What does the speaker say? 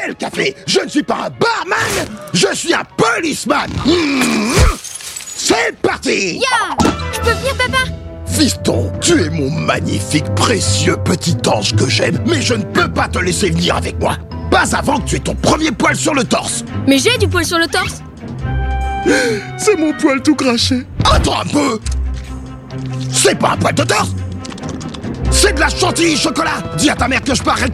Le café, je ne suis pas un barman, je suis un policeman. C'est parti. Ya! Je peux venir, papa? Fiston, tu es mon magnifique, précieux petit ange que j'aime, mais je ne peux pas te laisser venir avec moi. Pas avant que tu aies ton premier poil sur le torse. Mais j'ai du poil sur le torse. C'est mon poil tout craché. Attends un peu. C'est pas un poil de torse. C'est de la chantilly chocolat. Dis à ta mère que je pars